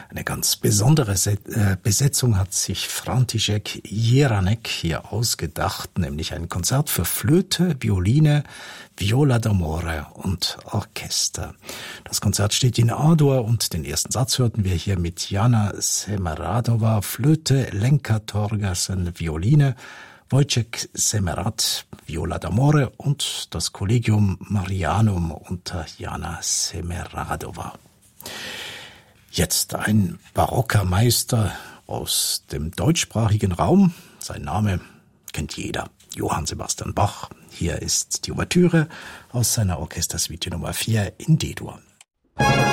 Eine ganz besondere Besetzung hat sich František Jeranek hier ausgedacht, nämlich ein Konzert für Flöte, Violine, Viola d'amore und Orchester. Das Konzert steht in A-Dur und den ersten Satz hörten wir hier mit Jana Semeradova, Flöte, Lenka Torgersen, Violine, Wojciech Semerat, Viola d'amore und das Collegium Marianum unter Jana Semeradova. Jetzt ein barocker Meister aus dem deutschsprachigen Raum. Sein Name kennt jeder. Johann Sebastian Bach. Hier ist die Ouvertüre aus seiner Orchestersuite Nummer 4 in D-Dur.